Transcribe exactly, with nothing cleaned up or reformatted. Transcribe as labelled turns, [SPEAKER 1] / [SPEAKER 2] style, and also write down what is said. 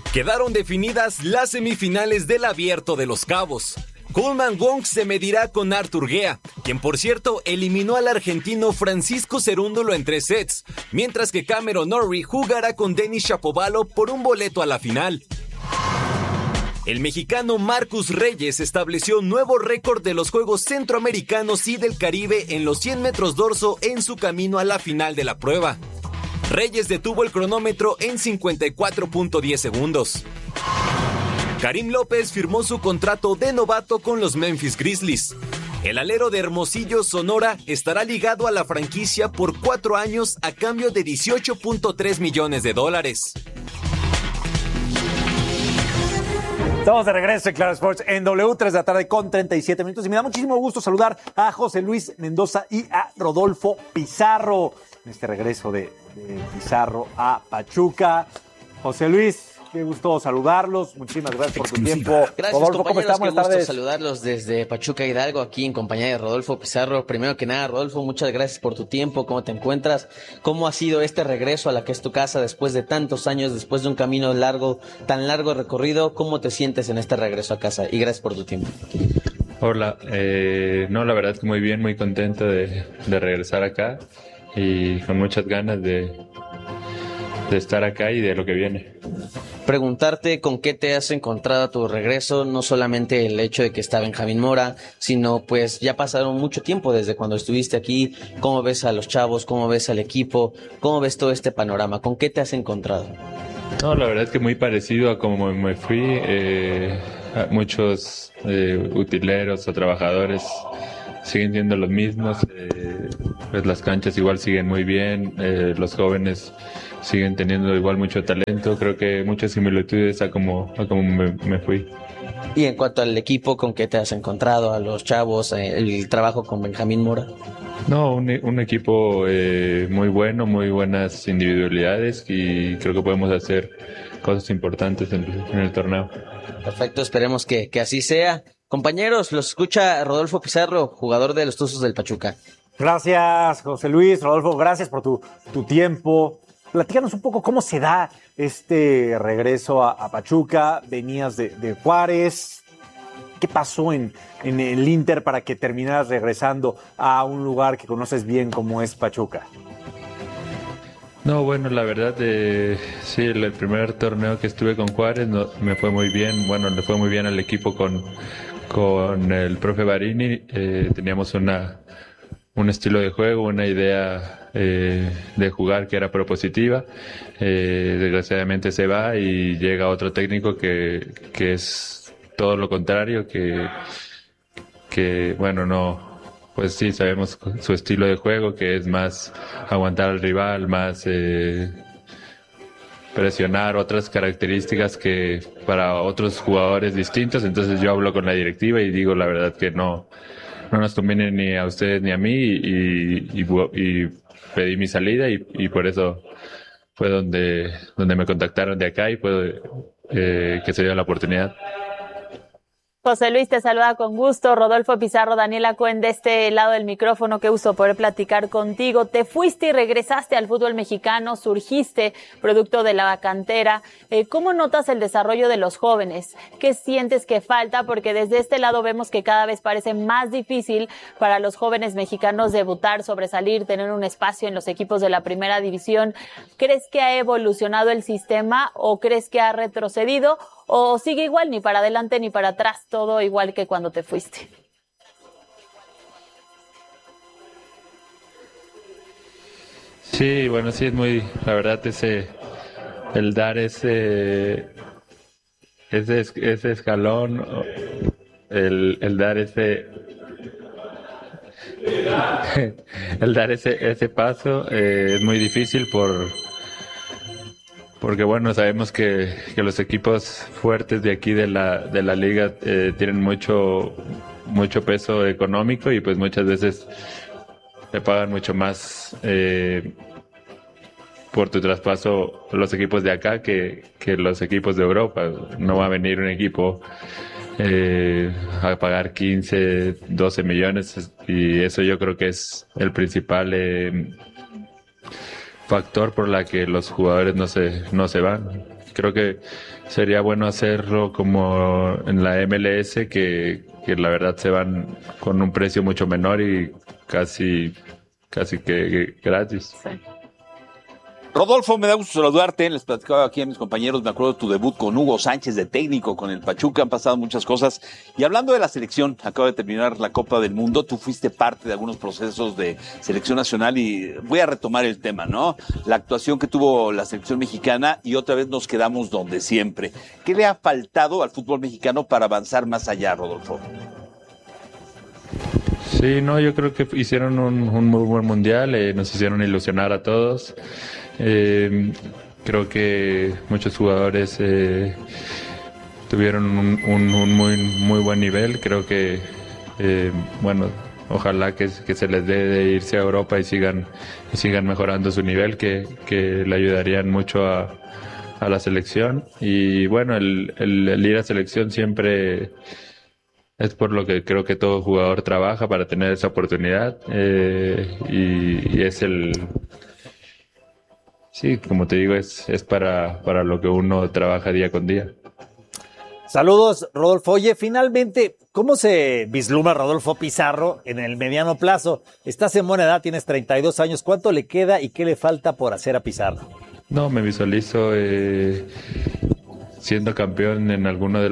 [SPEAKER 1] Quedaron definidas las semifinales del Abierto de Los Cabos. Coleman Wong se medirá con Artur Guea, quien por cierto eliminó al argentino Francisco Cerúndolo en tres sets, mientras que Cameron Norrie jugará con Denis Shapovalov por un boleto a la final. El mexicano Marcus Reyes estableció un nuevo récord de los Juegos Centroamericanos y del Caribe en los cien metros dorso en su camino a la final de la prueba. Reyes detuvo el cronómetro en cincuenta y cuatro punto diez segundos. Karim López firmó su contrato de novato con los Memphis Grizzlies. El alero de Hermosillo, Sonora, estará ligado a la franquicia por cuatro años a cambio de dieciocho punto tres millones de dólares.
[SPEAKER 2] Estamos de regreso en Claro Sports en W, tres de la tarde con treinta y siete minutos. Y me da muchísimo gusto saludar a José Luis Mendoza y a Rodolfo Pizarro en este regreso de, de Pizarro a Pachuca. José Luis, qué gusto saludarlos. Muchísimas gracias por tu tiempo.
[SPEAKER 3] Gracias,
[SPEAKER 2] Rodolfo, ¿cómo estás?
[SPEAKER 3] Qué gusto saludarlos desde Pachuca Hidalgo, aquí en compañía de Rodolfo Pizarro. Primero que nada, Rodolfo, muchas gracias por tu tiempo. ¿Cómo te encuentras? ¿Cómo ha sido este regreso a la que es tu casa después de tantos años, después de un camino largo, tan largo recorrido? ¿Cómo te sientes en este regreso a casa? Y gracias por tu tiempo.
[SPEAKER 4] Hola, eh, no, la verdad es que muy bien, muy contento de, de regresar acá y con muchas ganas de, de estar acá y de lo que viene.
[SPEAKER 3] Preguntarte con qué te has encontrado a tu regreso, no solamente el hecho de que está Benjamín Mora, sino pues ya pasaron mucho tiempo desde cuando estuviste aquí. ¿Cómo ves a los chavos? ¿Cómo ves al equipo? ¿Cómo ves todo este panorama? ¿Con qué te has encontrado?
[SPEAKER 4] No, la verdad es que muy parecido a como me fui. Eh, muchos eh, utileros o trabajadores siguen siendo los mismos. Eh, pues las canchas igual siguen muy bien. Eh, los jóvenes siguen teniendo igual mucho talento. Creo que muchas similitudes a como, a como me, me fui.
[SPEAKER 3] Y en cuanto al equipo, ¿con qué te has encontrado? A los chavos, eh, el trabajo con Benjamín Mora.
[SPEAKER 4] No, un, un equipo eh, muy bueno, muy buenas individualidades y creo que podemos hacer cosas importantes en, en el torneo.
[SPEAKER 3] Perfecto, esperemos que, que así sea. Compañeros, los escucha Rodolfo Pizarro, jugador de los Tuzos del Pachuca.
[SPEAKER 2] Gracias, José Luis. Rodolfo, gracias por tu, tu tiempo. Platícanos un poco cómo se da este regreso a, a Pachuca. Venías de, de Juárez. ¿Qué pasó en, en el Inter para que terminaras regresando a un lugar que conoces bien como es Pachuca?
[SPEAKER 4] No, bueno, la verdad, eh, sí, el, el primer torneo que estuve con Juárez no, me fue muy bien. Bueno, le fue muy bien al equipo con, con el profe Barini. Eh, teníamos una, un estilo de juego, una idea eh, de jugar que era propositiva. Eh, desgraciadamente se va y llega otro técnico que, que es todo lo contrario, que, que bueno, no... Pues sí, sabemos su estilo de juego, que es más aguantar al rival, más eh, presionar, otras características que para otros jugadores distintos. Entonces yo hablo con la directiva y digo la verdad que no, no nos conviene ni a ustedes ni a mí y, y, y pedí mi salida y, y por eso fue donde, donde me contactaron de acá y fue eh, que se dio la oportunidad.
[SPEAKER 5] José Luis te saluda con gusto, Rodolfo Pizarro, Daniela Cohen de este lado del micrófono, qué gusto poder platicar contigo. Te fuiste y regresaste al fútbol mexicano, surgiste producto de la cantera. Eh, ¿Cómo notas el desarrollo de los jóvenes? ¿Qué sientes que falta? Porque desde este lado vemos que cada vez parece más difícil para los jóvenes mexicanos debutar, sobresalir, tener un espacio en los equipos de la primera división. ¿Crees que ha evolucionado el sistema o crees que ha retrocedido? ¿O sigue igual, ni para adelante ni para atrás, todo igual que cuando te fuiste?
[SPEAKER 4] Sí, bueno, sí es muy, la verdad, ese, el dar ese, ese, ese escalón, el, el dar ese, el dar ese, ese paso eh, es muy difícil por porque bueno, sabemos que, que los equipos fuertes de aquí de la de la liga eh, tienen mucho mucho peso económico y pues muchas veces te pagan mucho más eh, por tu traspaso los equipos de acá que, que los equipos de Europa. No va a venir un equipo eh, a pagar quince, doce millones y eso yo creo que es el principal eh, factor por la que los jugadores no se, no se van. Creo que sería bueno hacerlo como en la M L S, que, que la verdad se van con un precio mucho menor y casi, casi que, que gratis.
[SPEAKER 5] Sí.
[SPEAKER 6] Rodolfo, me da gusto saludarte. Les platicaba aquí a mis compañeros, me acuerdo de tu debut con Hugo Sánchez de técnico, con el Pachuca, han pasado muchas cosas. Y hablando de la selección, acaba de terminar la Copa del Mundo, tú fuiste parte de algunos procesos de selección nacional y voy a retomar el tema, ¿no? La actuación que tuvo la selección mexicana y otra vez nos quedamos donde siempre. ¿Qué le ha faltado al fútbol mexicano para avanzar más allá, Rodolfo?
[SPEAKER 4] Sí, no, yo creo que hicieron un, un muy buen mundial, eh, nos hicieron ilusionar a todos. Eh, creo que muchos jugadores eh, tuvieron un, un, un muy muy buen nivel. Creo que, eh, bueno, ojalá que, que se les dé de irse a Europa y sigan y sigan mejorando su nivel, que, que le ayudarían mucho a, a la selección. Y bueno, el, el, el ir a selección siempre es por lo que creo que todo jugador trabaja para tener esa oportunidad, eh, y, y es el... Sí, como te digo, es, es para, para lo que uno trabaja día con día.
[SPEAKER 2] Saludos, Rodolfo. Oye, finalmente, ¿cómo se vislumbra Rodolfo Pizarro en el mediano plazo? Estás en buena edad, tienes treinta y dos años. ¿Cuánto le queda y qué le falta por hacer a Pizarro?
[SPEAKER 4] No, me visualizo eh, siendo campeón en alguno de los